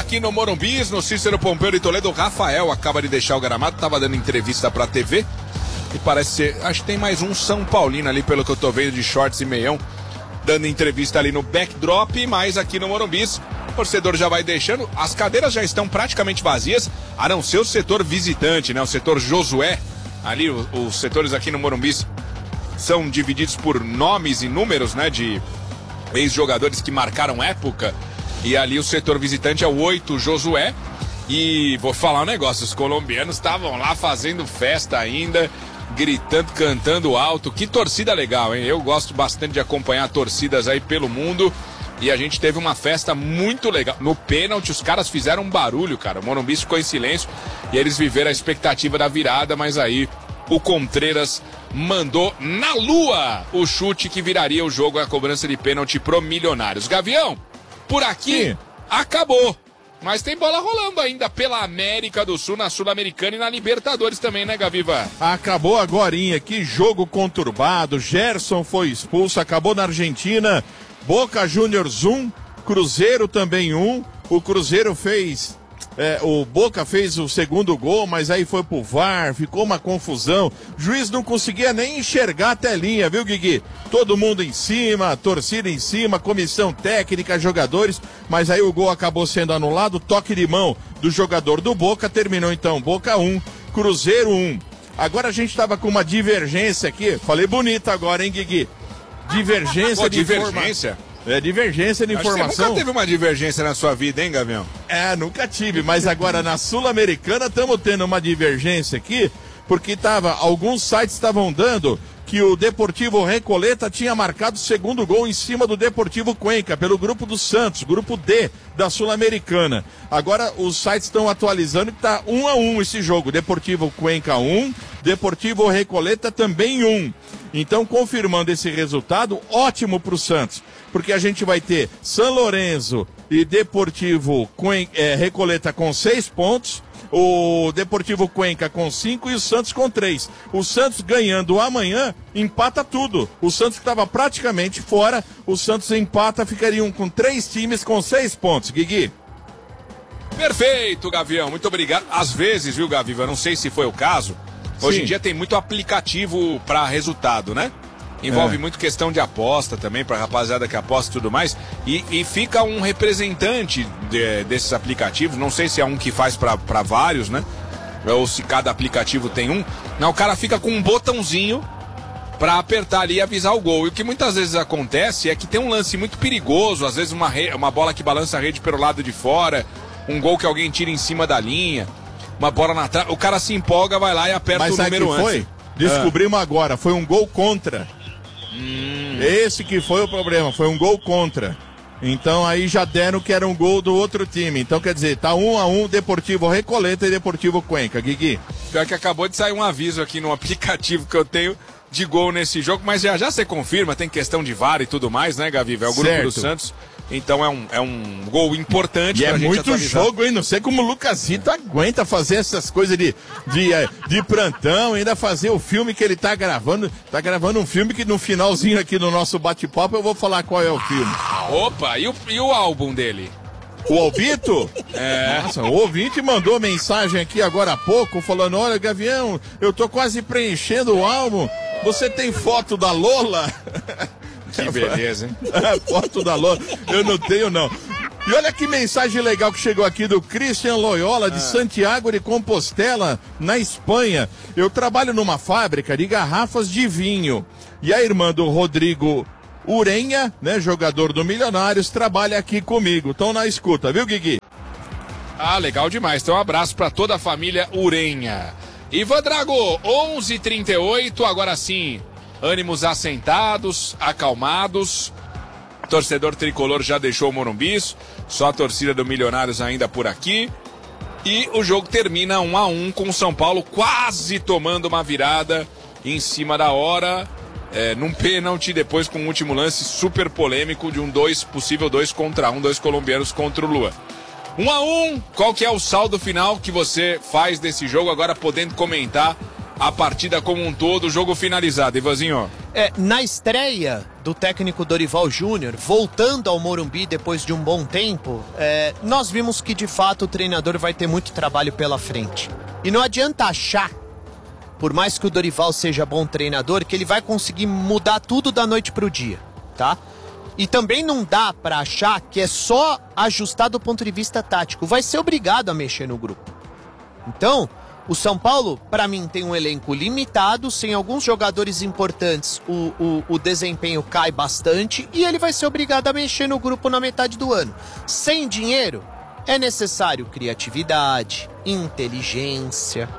aqui no Morumbi, no Cícero Pompeu de Toledo. O Rafael acaba de deixar o gramado, estava dando entrevista pra TV. E parece ser, acho que tem mais um São Paulino ali, pelo que eu tô vendo, de shorts e meião, dando entrevista ali no backdrop, mas aqui no Morumbi, o torcedor já vai deixando, as cadeiras já estão praticamente vazias, a não ser o setor visitante, né, o setor Josué, ali os setores aqui no Morumbi são divididos por nomes e números, né, de ex-jogadores que marcaram época, e ali o setor visitante é o 8 Josué, e vou falar um negócio, os colombianos estavam lá fazendo festa ainda, gritando, cantando alto. Que torcida legal, hein? Eu gosto bastante de acompanhar torcidas aí pelo mundo. E a gente teve uma festa muito legal. No pênalti, os caras fizeram um barulho, cara. O Morumbi ficou em silêncio e eles viveram a expectativa da virada, mas aí o Contreras mandou na lua o chute que viraria o jogo, a cobrança de pênalti pro Milionários. Gavião, por aqui acabou. Mas tem bola rolando ainda pela América do Sul, na Sul-Americana e na Libertadores também, né, Gaviva? Acabou agorinha, que jogo conturbado, Gerson foi expulso, acabou na Argentina, Boca Juniors 1, Cruzeiro também 1, o Cruzeiro fez... o Boca fez o segundo gol, mas aí foi pro VAR, ficou uma confusão. O juiz não conseguia nem enxergar a telinha, viu, Guigui? Todo mundo em cima, torcida em cima, comissão técnica, jogadores, mas aí o gol acabou sendo anulado, toque de mão do jogador do Boca, terminou então Boca 1, Cruzeiro 1. Agora a gente tava com uma divergência aqui, falei bonito agora, hein, Guigui? Divergência de divergência? Divergência de informação. Você nunca teve uma divergência na sua vida, hein, Gavião? Nunca tive, mas agora na Sul-Americana estamos tendo uma divergência aqui, porque alguns sites estavam dando que o Deportivo Recoleta tinha marcado o segundo gol em cima do Deportivo Cuenca, pelo grupo do Santos, grupo D da Sul-Americana. Agora os sites estão atualizando que está 1-1 esse jogo, Deportivo Cuenca 1, Deportivo Recoleta também 1. Então, confirmando esse resultado, ótimo para o Santos, porque a gente vai ter São Lourenço e Deportivo Recoleta com 6 pontos, o Deportivo Cuenca com 5 e o Santos com 3. O Santos ganhando amanhã, empata tudo. O Santos que estava praticamente fora, o Santos empata, ficariam com 3 times com 6 pontos. Guigui. Perfeito, Gavião, muito obrigado. Às vezes, viu, Gaviva, não sei se foi o caso, hoje em dia tem muito aplicativo para resultado, né? Envolve muito questão de aposta também, pra rapaziada que aposta e tudo mais. E fica um representante desses aplicativos, não sei se é um que faz pra vários, né? Ou se cada aplicativo tem um. Não, o cara fica com um botãozinho pra apertar ali e avisar o gol. E o que muitas vezes acontece é que tem um lance muito perigoso, às vezes uma bola que balança a rede pelo lado de fora, um gol que alguém tira em cima da linha, uma bola na trave, o cara se empolga, vai lá e aperta o número antes. Foi? Descobrimos agora, foi um gol contra. Esse que foi o problema, foi um gol contra. Então aí já deram que era um gol do outro time. Então quer dizer, tá 1-1 Deportivo Recoleta e Deportivo Cuenca, Guigui. Pior que acabou de sair um aviso aqui no aplicativo que eu tenho de gol nesse jogo, mas já você confirma, tem questão de VAR e tudo mais, né, Gaviva? É o grupo do Santos. Então é um gol importante pra gente muito atualizar. Jogo, hein? Não sei como o Lucasito aguenta fazer essas coisas de plantão, ainda fazer o filme que ele tá gravando. Tá gravando um filme que no finalzinho aqui do nosso bate-papo eu vou falar qual é o filme. Opa, e o álbum dele? O Albito? Nossa, o ouvinte mandou mensagem aqui agora há pouco, falando, olha, Gavião, eu tô quase preenchendo o álbum. Você tem foto da Lola? Que beleza, hein? Foto da Lola. Eu não tenho, não. E olha que mensagem legal que chegou aqui do Christian Loyola, de Santiago de Compostela, na Espanha. Eu trabalho numa fábrica de garrafas de vinho. E a irmã do Rodrigo Urenha, né, jogador do Milionários, trabalha aqui comigo. Estão na escuta, viu, Guigui? Ah, legal demais. Então um abraço para toda a família Urenha. Ivan Drago, 11h38, agora sim, ânimos assentados, acalmados. Torcedor tricolor já deixou o Morumbi, só a torcida do Milionários ainda por aqui. E o jogo termina 1-1 com o São Paulo quase tomando uma virada em cima da hora, num pênalti, depois com um último lance super polêmico de possível 2 contra 1, 2 colombianos contra o Lua. 1-1, qual que é o saldo final que você faz desse jogo, agora podendo comentar a partida como um todo, o jogo finalizado. Ivanzinho. Na estreia do técnico Dorival Júnior, voltando ao Morumbi depois de um bom tempo, nós vimos que de fato o treinador vai ter muito trabalho pela frente. E não adianta achar, por mais que o Dorival seja bom treinador, que ele vai conseguir mudar tudo da noite pro dia, tá? E também não dá pra achar que é só ajustar do ponto de vista tático. Vai ser obrigado a mexer no grupo. Então, o São Paulo, pra mim, tem um elenco limitado. Sem alguns jogadores importantes, o desempenho cai bastante. E ele vai ser obrigado a mexer no grupo na metade do ano. Sem dinheiro, é necessário criatividade, inteligência.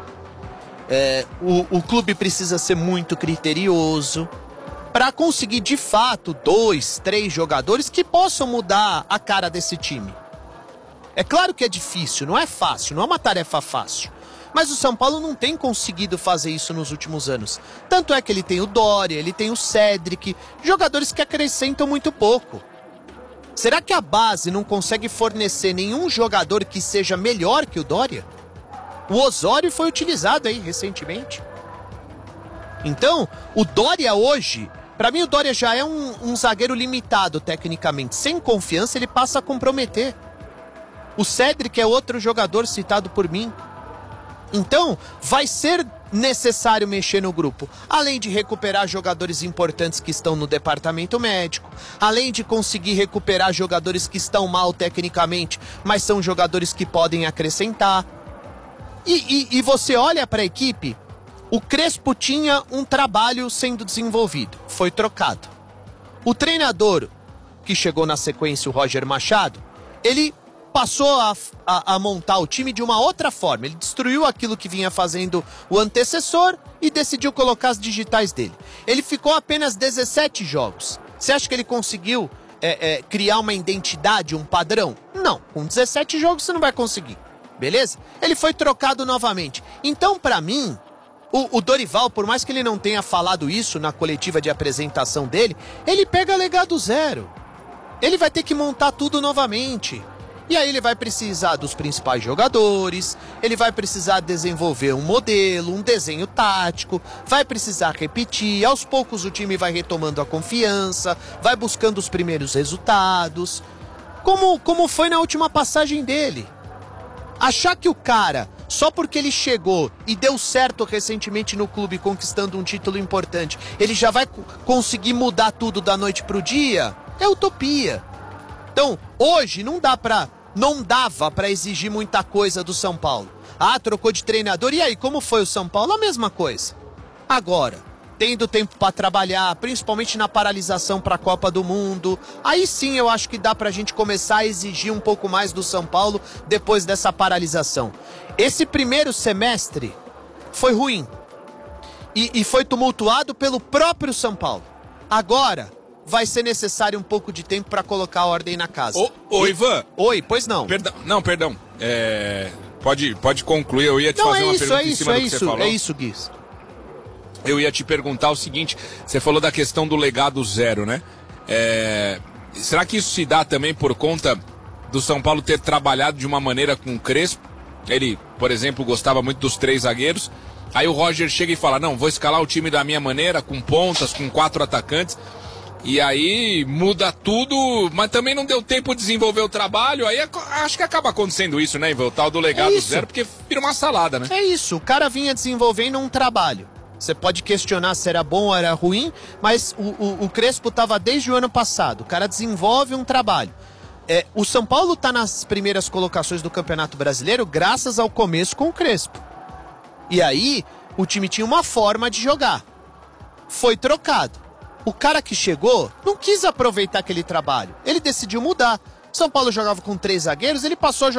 O clube precisa ser muito criterioso para conseguir, de fato, 2, 3 jogadores que possam mudar a cara desse time. É claro que é difícil, não é fácil, não é uma tarefa fácil. Mas o São Paulo não tem conseguido fazer isso nos últimos anos. Tanto é que ele tem o Dória, ele tem o Cédric, jogadores que acrescentam muito pouco. Será que a base não consegue fornecer nenhum jogador que seja melhor que o Dória? O Osório foi utilizado aí recentemente. Então, o Dória hoje, pra mim o Dória já é um zagueiro limitado tecnicamente. Sem confiança ele passa a comprometer. O Cédric é outro jogador citado por mim. Então, vai ser necessário mexer no grupo. Além de recuperar jogadores importantes que estão no departamento médico. Além de conseguir recuperar jogadores que estão mal tecnicamente, mas são jogadores que podem acrescentar. E você olha para a equipe, o Crespo tinha um trabalho sendo desenvolvido, foi trocado. O treinador que chegou na sequência, o Roger Machado, ele passou a montar o time de uma outra forma. Ele destruiu aquilo que vinha fazendo o antecessor e decidiu colocar as digitais dele. Ele ficou apenas 17 jogos. Você acha que ele conseguiu criar uma identidade, um padrão? Não, com 17 jogos você não vai conseguir. Beleza? Ele foi trocado novamente. Então, pra mim, o Dorival, por mais que ele não tenha falado isso na coletiva de apresentação dele, ele pega legado zero. Ele vai ter que montar tudo novamente. E aí ele vai precisar dos principais jogadores, ele vai precisar desenvolver um modelo, um desenho tático, vai precisar repetir, aos poucos o time vai retomando a confiança, vai buscando os primeiros resultados, como foi na última passagem dele. Achar que o cara, só porque ele chegou e deu certo recentemente no clube conquistando um título importante, ele já vai conseguir mudar tudo da noite pro dia, é utopia. Então, hoje não dava pra exigir muita coisa do São Paulo. Ah, trocou de treinador, e aí, como foi o São Paulo? A mesma coisa. Agora, tendo tempo pra trabalhar, principalmente na paralisação pra Copa do Mundo, aí sim eu acho que dá pra gente começar a exigir um pouco mais do São Paulo depois dessa paralisação. Esse primeiro semestre foi ruim e foi tumultuado pelo próprio São Paulo. Agora vai ser necessário um pouco de tempo pra colocar a ordem na casa. Ô, Ivan. Oi, pois não. Perdão. Pode concluir, eu ia te fazer uma pergunta em cima do que você falou. É isso, Gui. Eu ia te perguntar o seguinte, você falou da questão do legado zero, né? Será que isso se dá também por conta do São Paulo ter trabalhado de uma maneira com o Crespo? Ele, por exemplo, gostava muito dos 3 zagueiros. Aí o Roger chega e fala, não, vou escalar o time da minha maneira, com pontas, com 4 atacantes. E aí muda tudo, mas também não deu tempo de desenvolver o trabalho. Aí acho que acaba acontecendo isso, né, Ivan? O tal do legado zero, porque vira uma salada, né? É isso, o cara vinha desenvolvendo um trabalho. Você pode questionar se era bom ou era ruim, mas o Crespo estava desde o ano passado. O cara desenvolve um trabalho. O São Paulo está nas primeiras colocações do Campeonato Brasileiro graças ao começo com o Crespo. E aí, o time tinha uma forma de jogar. Foi trocado. O cara que chegou não quis aproveitar aquele trabalho. Ele decidiu mudar. São Paulo jogava com 3 zagueiros, ele passou a jogar